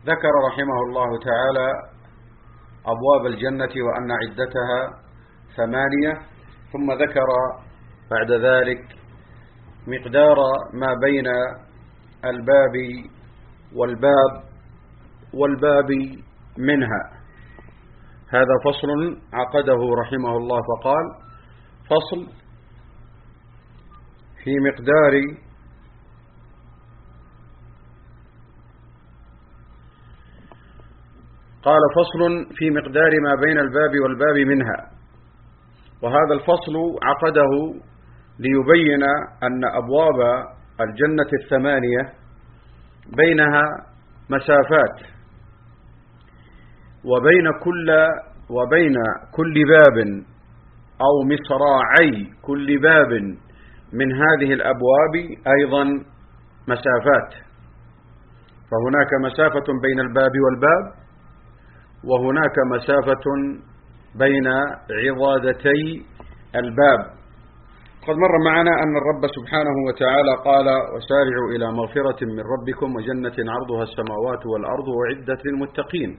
ذكر رحمه الله تعالى أبواب الجنة وأن عدتها 8، ثم ذكر بعد ذلك مقدار ما بين الباب والباب منها. هذا فصل عقده رحمه الله، فقال: فصل في مقدار ما بين الباب والباب منها. وهذا الفصل عقده ليبين أن أبواب الجنة 8 بينها مسافات، وبين كل باب أو مصراعي كل باب من هذه الأبواب أيضا مسافات. فهناك مسافة بين الباب والباب، وهناك مسافة بين عضادتي الباب. قد مر معنا أن الرب سبحانه وتعالى قال: وسارعوا إلى مغفرة من ربكم وجنة عرضها السماوات والأرض وعدت للمتقين.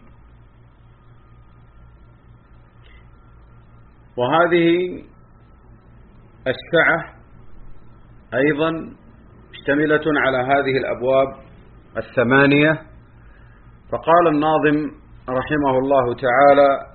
وهذه السعة أيضا مشتملة على هذه الأبواب 8. فقال الناظم رحمه الله تعالى: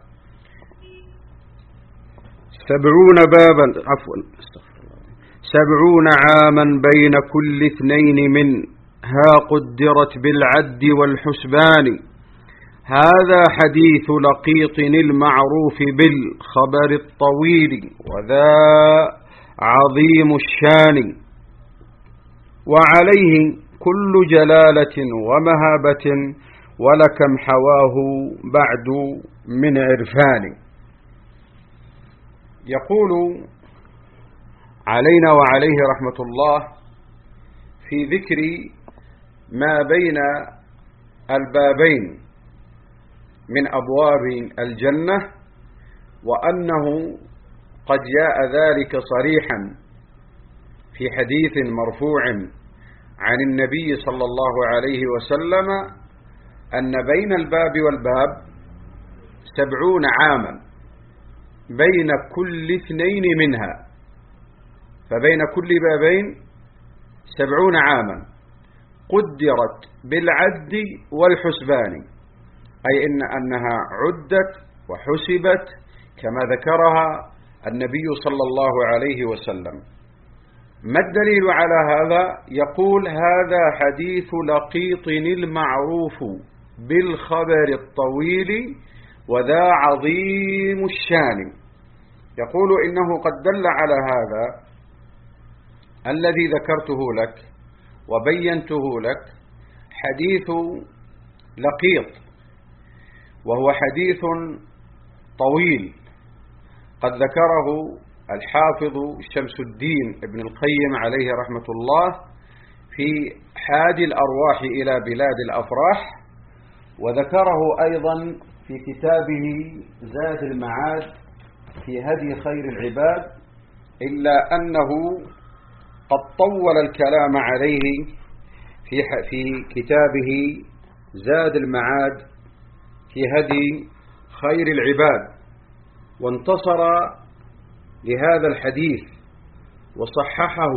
70 عاما بين كل 2 منها قدرت بالعد والحسبان. هذا حديث لقيط المعروف بالخبر الطويل وذا عظيم الشان. وعليه كل جلالة ومهابة ولكم حواه بعد من عرفان. يقول علينا وعليه رحمة الله في ذكر ما بين البابين من أبواب الجنة، وأنه قد جاء ذلك صريحا في حديث مرفوع عن النبي صلى الله عليه وسلم أن بين الباب والباب 70 عاما بين كل 2 منها. فبين كل بابين 70 عاما قدرت بالعد والحسبان، أي أنها عدت وحسبت كما ذكرها النبي صلى الله عليه وسلم. ما الدليل على هذا؟ يقول: هذا حديث لقيط المعروف بالخبر الطويل وذا عظيم الشان. يقول: إنه قد دل على هذا الذي ذكرته لك وبينته لك حديث لقيط، وهو حديث طويل قد ذكره الحافظ شمس الدين ابن القيم عليه رحمة الله في حاد الأرواح إلى بلاد الأفراح، وذكره أيضا في كتابه زاد المعاد في هدي خير العباد، إلا أنه قد طول الكلام عليه في كتابه زاد المعاد في هدي خير العباد، وانتصر لهذا الحديث وصححه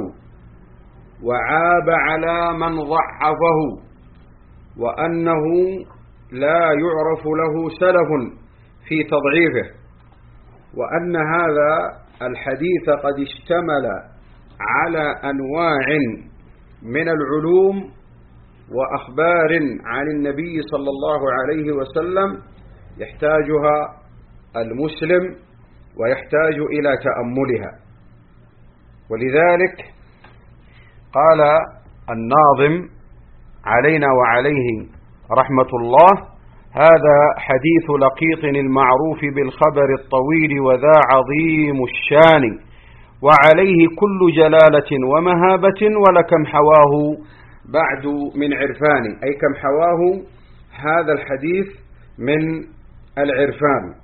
وعاب على من ضعفه، وأنه لا يعرف له سلف في تضعيفه، وأن هذا الحديث قد اشتمل على أنواع من العلوم وأخبار عن النبي صلى الله عليه وسلم يحتاجها المسلم ويحتاج إلى تأملها. ولذلك قال الناظم علينا وعليه رحمة الله: هذا حديث لقيط المعروف بالخبر الطويل وذا عظيم الشان. وعليه كل جلالة ومهابة ولكم حواه بعد من عرفان، أي كم حواه هذا الحديث من العرفان.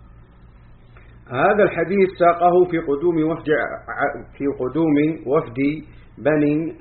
هذا الحديث ساقه في قدوم وفد بني